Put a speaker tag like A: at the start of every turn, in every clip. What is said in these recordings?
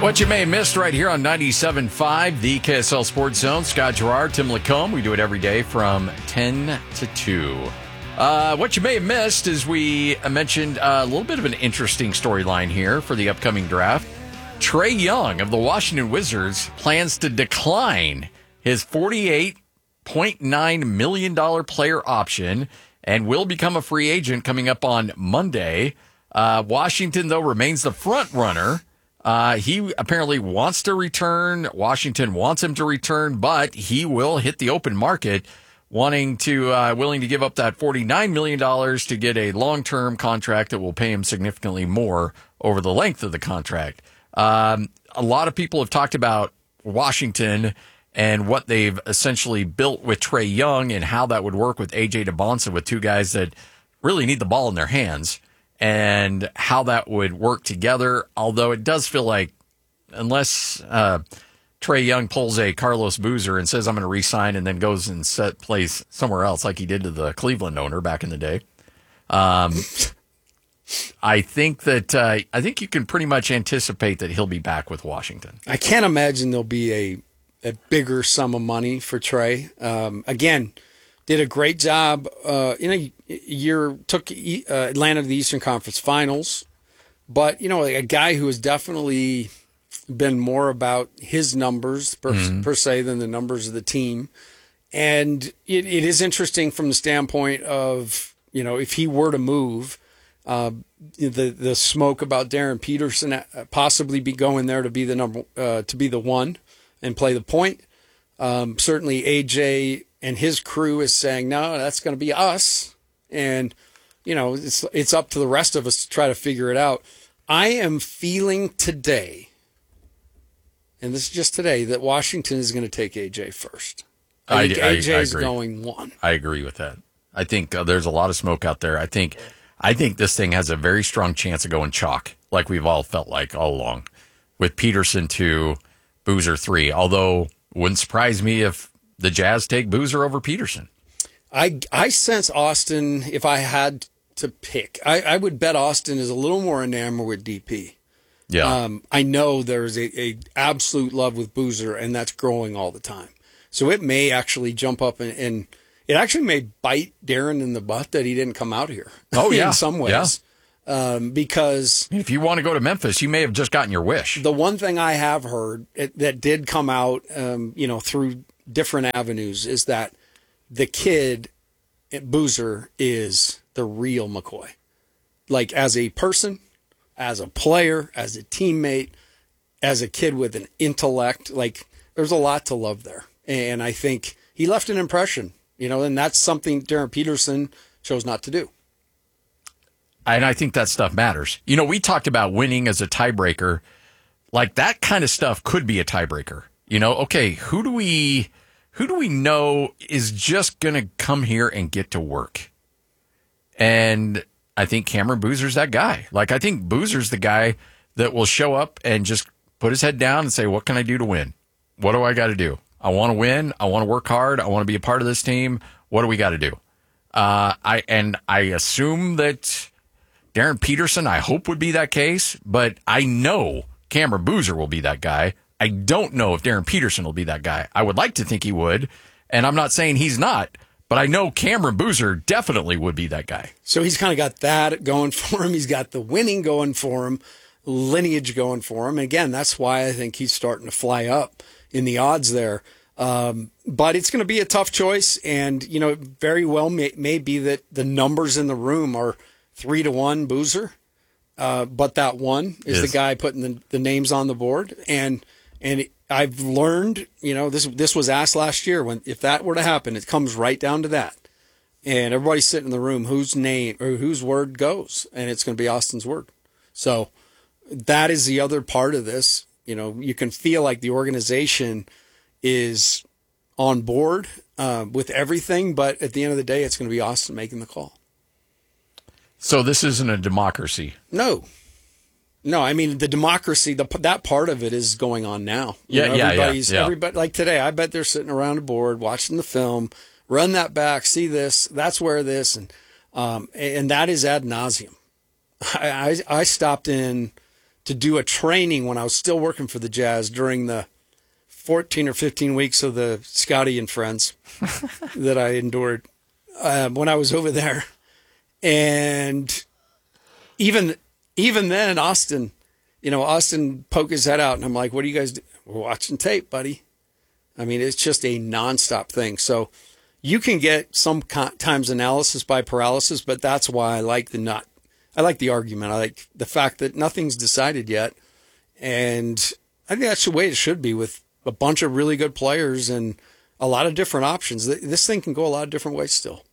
A: What you may have missed right here on 97.5, the KSL Sports Zone. Scott Gerard, Tim Lacombe. We do it every day from 10 to 2. What you may have missed is we mentioned a little bit of an interesting storyline here for the upcoming draft. Trae Young of the Washington Wizards plans to decline his $48.9 million player option and will become a free agent coming up on Monday. Washington, though, remains the front runner. He apparently wants to return. Washington wants him to return, but he will hit the open market, willing to give up that $49 million to get a long-term contract that will pay him significantly more over the length of the contract. A lot of people have talked about Washington and what they've essentially built with Trae Young and how that would work with A.J. DeBonsa, with two guys that really need the ball in their hands, and how that would work together. Although it does feel like, unless Trae Young pulls a Carlos Boozer and says, I'm going to re-sign, and then goes and plays somewhere else like he did to the Cleveland owner back in the day, I think you can pretty much anticipate that he'll be back with Washington.
B: I can't imagine there'll be a bigger sum of money for Trae. Again, did a great job in a year, took Atlanta to the Eastern Conference Finals. But, a guy who has definitely been more about his numbers per se than the numbers of the team. And it is interesting from the standpoint of, if he were to move, the smoke about Darren Peterson possibly be going there to be the one and play the point. Certainly AJ and his crew is saying, no, that's going to be us. And, it's up to the rest of us to try to figure it out. I am feeling today, and this is just today, that Washington is going to take AJ first. I think AJ is going one.
A: I agree with that. I think there's a lot of smoke out there. I think this thing has a very strong chance of going chalk, like we've all felt like all along, with Peterson 2, Boozer 3. Although, wouldn't surprise me if the Jazz take Boozer over Peterson.
B: I sense Austin, if I had to pick, I would bet Austin is a little more enamored with DP.
A: Yeah.
B: I know there's a absolute love with Boozer, and that's growing all the time. So it may actually jump up and it actually may bite Darren in the butt that he didn't come out here.
A: Oh, yeah.
B: In some ways. Yeah. Because
A: if you want to go to Memphis, you may have just gotten your wish.
B: The one thing I have heard that did come out, through different avenues, is that the kid, Boozer, is the real McCoy. Like, as a person, as a player, as a teammate, as a kid with an intellect, like, there's a lot to love there. And I think he left an impression, and that's something Darren Peterson chose not to do.
A: And I think that stuff matters. We talked about winning as a tiebreaker. Like, that kind of stuff could be a tiebreaker. Okay, who do we know is just going to come here and get to work? And I think Cameron Boozer's that guy. Like, I think Boozer's the guy that will show up and just put his head down and say, what can I do to win? What do I got to do? I want to win. I want to work hard. I want to be a part of this team. What do we got to do? I assume that Darren Peterson, I hope, would be that case, but I know Cameron Boozer will be that guy. I don't know if Darren Peterson will be that guy. I would like to think he would, and I'm not saying he's not, but I know Cameron Boozer definitely would be that guy.
B: So he's kind of got that going for him. He's got the winning going for him, lineage going for him. And again, that's why I think he's starting to fly up in the odds there. But it's going to be a tough choice, and it very well may be that the numbers in the room are 3-1 Boozer, but that one is the guy putting the names on the board. And I've learned, this was asked last year, if that were to happen, it comes right down to that. And everybody's sitting in the room, whose name or whose word goes, and it's going to be Austin's word. So that is the other part of this. You can feel like the organization is on board with everything, but at the end of the day, it's going to be Austin making the call.
A: So this isn't a democracy.
B: No, I mean, the democracy, that part of it is going on now. Everybody, like today, I bet they're sitting around a board watching the film, run that back, see this, that's where this, and that is ad nauseum. I stopped in to do a training when I was still working for the Jazz during the 14 or 15 weeks of the Scotty and Friends that I endured when I was over there. And even then, Austin poked his head out, and I'm like, what are you guys doing? We're watching tape, buddy. I mean, it's just a nonstop thing. So you can get sometimes analysis by paralysis, but that's why I like the argument. I like the fact that nothing's decided yet. And I think that's the way it should be, with a bunch of really good players and a lot of different options. This thing can go a lot of different ways still.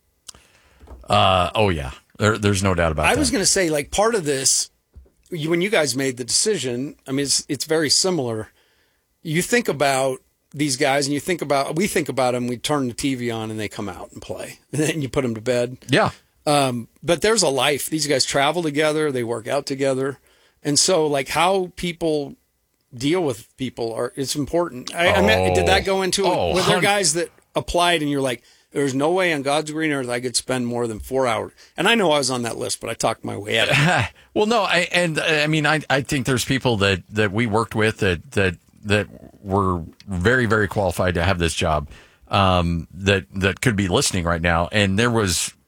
A: Oh, yeah. There's no doubt about that.
B: I was going to say, like, part of this, when you guys made the decision, I mean, it's very similar. You think about these guys, and we think about them, we turn the TV on and they come out and play, and then you put them to bed.
A: Yeah.
B: But there's a life. These guys travel together, they work out together. And so, like, how people deal with people it's important. I mean, did that go into it? Were there guys that applied and you're like, there's no way on God's green earth I could spend more than 4 hours? And I know I was on that list, but I talked my way out of it.
A: Well, no, I think there's people that we worked with that were very, very qualified to have this job, that could be listening right now. And there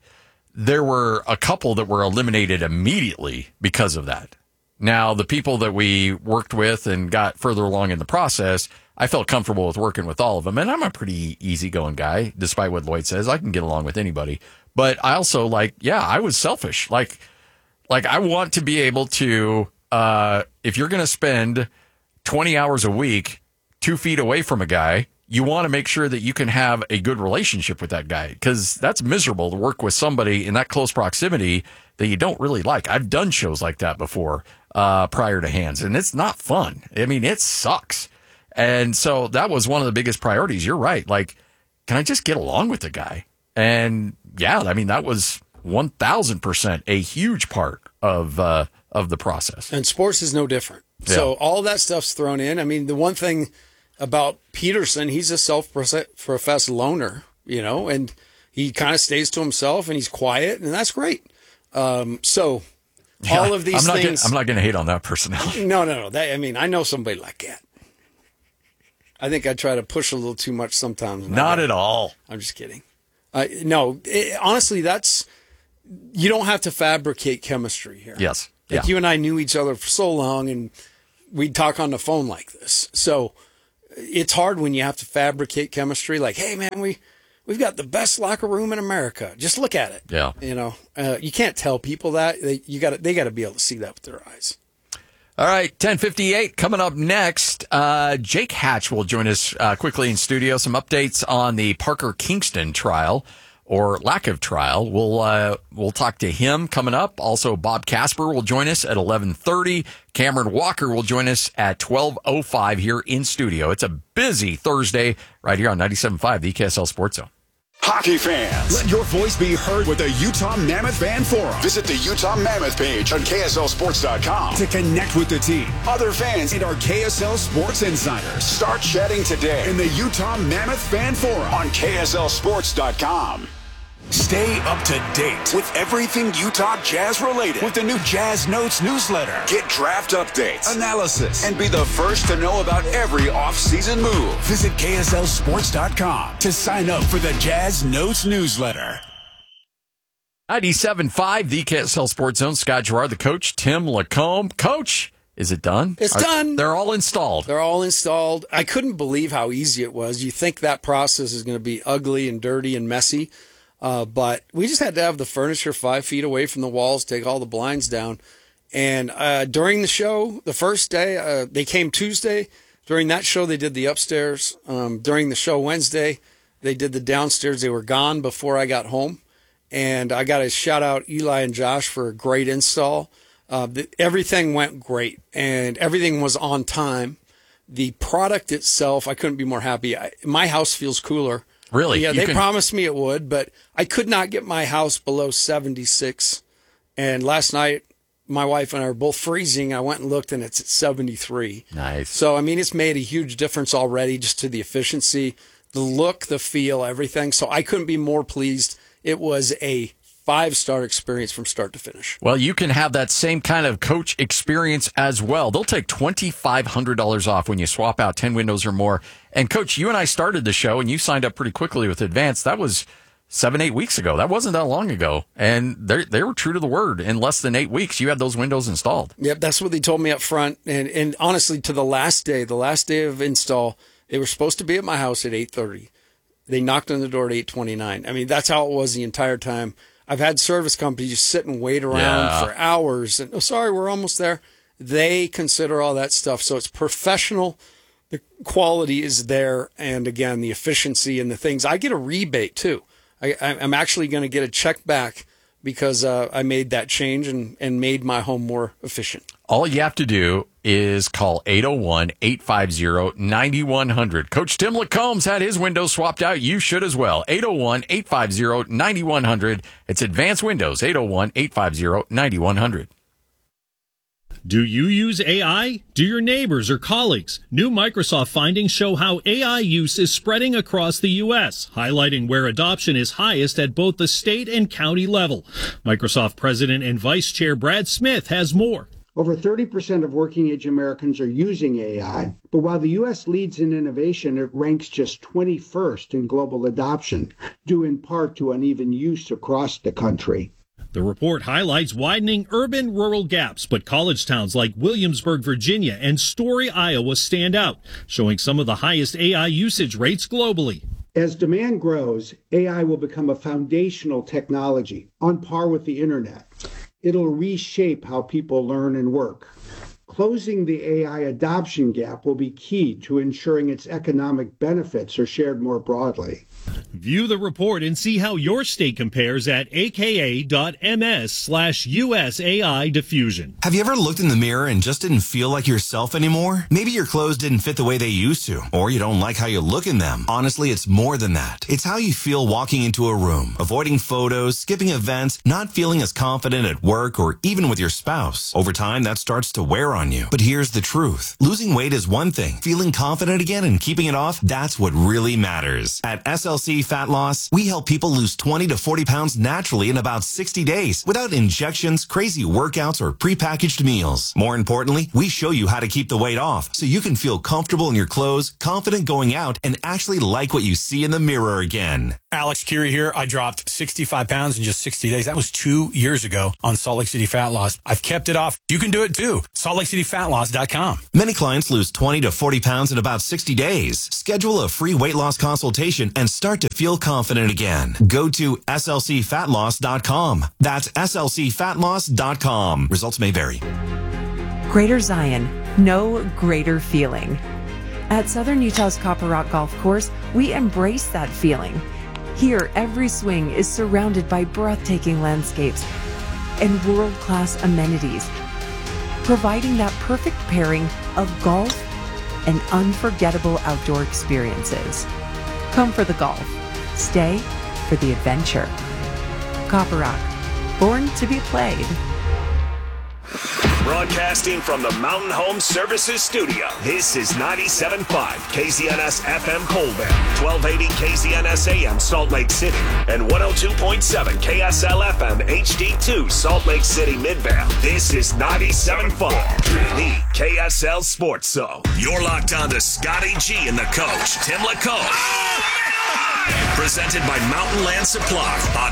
A: were a couple that were eliminated immediately because of that. Now, the people that we worked with and got further along in the process, I felt comfortable with working with all of them. And I'm a pretty easygoing guy, despite what Lloyd says. I can get along with anybody. But I also, I was selfish. Like I want to be able to, if you're going to spend 20 hours a week 2 feet away from a guy, you want to make sure that you can have a good relationship with that guy, because that's miserable to work with somebody in that close proximity that you don't really like. I've done shows like that before, prior to Hands, and it's not fun. I mean, it sucks. And so that was one of the biggest priorities. You're right. Like, can I just get along with the guy? And yeah, I mean, that was 1,000% a huge part of the process.
B: And sports is no different.
A: Yeah.
B: So all that stuff's thrown in. I mean, the one thing about Peterson, he's a self-professed loner, and he kind of stays to himself and he's quiet, and that's great. So all of these things.
A: I'm not going to hate on that personality.
B: No. I know somebody like that. I think I try to push a little too much sometimes.
A: Not at all.
B: I'm just kidding. Honestly, you don't have to fabricate chemistry here.
A: Yes.
B: Like, you and I knew each other for so long, and we'd talk on the phone like this. So it's hard when you have to fabricate chemistry. Like, hey, man, we've got the best locker room in America. Just look at it.
A: Yeah.
B: You can't tell people that. They got to be able to see that with their eyes.
A: All right, 10:58 coming up next. Jake Hatch will join us quickly in studio. Some updates on the Parker Kingston trial, or lack of trial. We'll talk to him coming up. Also, Bob Casper will join us at 11:30. Cameron Walker will join us at 12:05 here in studio. It's a busy Thursday right here on 97.5, the KSL Sports Zone.
C: Hockey fans, let your voice be heard with the Utah Mammoth Fan Forum. Visit the Utah Mammoth page on KSLSports.com to connect with the team, other fans, and our KSL Sports insiders. Start chatting today in the Utah Mammoth Fan Forum on KSLSports.com. Stay up to date with everything Utah Jazz related with the new Jazz Notes newsletter. Get draft updates, analysis, and be the first to know about every off-season move. Visit KSLSports.com to sign up for the Jazz Notes newsletter.
A: 97.5, the KSL Sports Zone. Scott Gerard, the coach, Tim Lacombe. Coach, is it done?
B: It's done.
A: They're all installed.
B: I couldn't believe how easy it was. You think that process is going to be ugly and dirty and messy. But we just had to have the furniture 5 feet away from the walls, take all the blinds down. And during the show, the first day, they came Tuesday. During that show, they did the upstairs. During the show Wednesday, they did the downstairs. They were gone before I got home. And I got to shout out Eli and Josh for a great install. Everything went great, and everything was on time. The product itself, I couldn't be more happy. My house feels cooler.
A: Really?
B: Yeah, they promised me it would, but I could not get my house below 76. And last night, my wife and I were both freezing. I went and looked, and it's at 73.
A: Nice.
B: So, I mean, it's made a huge difference already just to the efficiency, the look, the feel, everything. So I couldn't be more pleased. It was a 5-star experience from start to finish.
A: Well, you can have that same kind of coach experience as well. They'll take $2,500 off when you swap out 10 windows or more. And, Coach, you and I started the show, and you signed up pretty quickly with Advance. That was 7-8 weeks ago. That wasn't that long ago. And they were true to the word. In less than 8 weeks, you had those windows installed.
B: Yep, that's what they told me up front. And honestly, to the last day of install, they were supposed to be at my house at 8:30. They knocked on the door at 8:29. I mean, that's how it was the entire time. I've had service companies just sit and wait around for hours. And, sorry, we're almost there. They consider all that stuff. So it's professional. The quality is there. And, again, the efficiency and the things. I get a rebate, too. I'm actually going to get a check back because I made that change and made my home more efficient.
A: All you have to do is call 801-850-9100. Coach Tim LaCombs had his windows swapped out. You should as well. 801-850-9100. It's Advanced Windows, 801-850-9100.
D: Do you use AI? Do your neighbors or colleagues? New Microsoft findings show how AI use is spreading across the U.S., highlighting where adoption is highest at both the state and county level. Microsoft President and Vice Chair Brad Smith has more.
E: Over 30% of working-age Americans are using AI, but while the U.S. leads in innovation, it ranks just 21st in global adoption, due in part to uneven use across the country.
D: The report highlights widening urban-rural gaps, but college towns like Williamsburg, Virginia, and Story, Iowa stand out, showing some of the highest AI usage rates globally.
E: As demand grows, AI will become a foundational technology, on par with the internet. It'll reshape how people learn and work. Closing the AI adoption gap will be key to ensuring its economic benefits are shared more broadly.
D: View the report and see how your state compares at aka.ms/USAI diffusion.
F: Have you ever looked in the mirror and just didn't feel like yourself anymore? Maybe your clothes didn't fit the way they used to, or you don't like how you look in them. Honestly, it's more than that. It's how you feel walking into a room, avoiding photos, skipping events, not feeling as confident at work or even with your spouse. Over time, that starts to wear on you. But here's the truth. Losing weight is one thing. Feeling confident again and keeping it off, that's what really matters. At SLC Fat Loss, we help people lose 20 to 40 pounds naturally in about 60 days without injections, crazy workouts, or prepackaged meals. More importantly, we show you how to keep the weight off so you can feel comfortable in your clothes, confident going out, and actually like what you see in the mirror again.
G: Alex Curie here. I dropped 65 pounds in just 60 days. That was 2 years ago on Salt Lake City Fat Loss. I've kept it off. You can do it too. SaltLakeCityFatLoss.com.
F: Many clients lose 20 to 40 pounds in about 60 days. Schedule a free weight loss consultation and start to feel confident again. Go to SLCFatLoss.com. That's SLCFatLoss.com. Results may vary.
H: Greater Zion, no greater feeling. At Southern Utah's Copper Rock Golf Course, we embrace that feeling. Here, every swing is surrounded by breathtaking landscapes and world-class amenities, providing that perfect pairing of golf and unforgettable outdoor experiences. Come for the golf. Stay for the adventure. Copper Rock, born to be played.
I: Broadcasting from the Mountain Home Services Studio, this is 97.5 KZNS FM Colville, 1280 KZNS AM Salt Lake City, and 102.7 KSL FM HD2 Salt Lake City Midvale. This is 97.5, the KSL Sports Zone. You're locked on to Scotty G and the coach, Tim LaCombs. Presented by Mountain Land Supply on